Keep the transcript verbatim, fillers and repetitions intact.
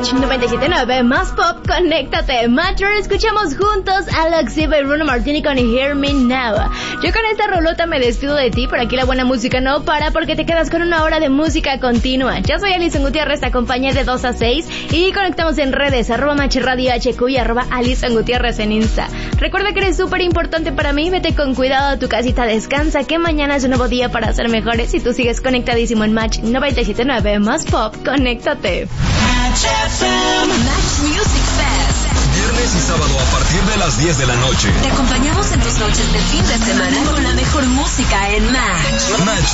Match noventa y siete punto nueve, más pop, conéctate. Match, escuchamos juntos a Alexiva y Bruno Martini con Hear Me Now. Yo con esta rolota me despido de ti, pero aquí la buena música no para porque te quedas con una hora de música continua. Yo soy Alison Gutiérrez, te acompañé de dos a seis y conectamos en redes, arroba Match Radio H Q y arroba Alison Gutiérrez en Insta. Recuerda que eres súper importante para mí, vete con cuidado a tu casita, descansa, que mañana es un nuevo día para ser mejores y tú sigues conectadísimo en Match noventa y siete punto nueve, más pop, conéctate. Match F M, Match Music Fest. Viernes y sábado a partir de las diez de la noche. Te acompañamos en tus noches de fin de semana con la mejor música en Match. Match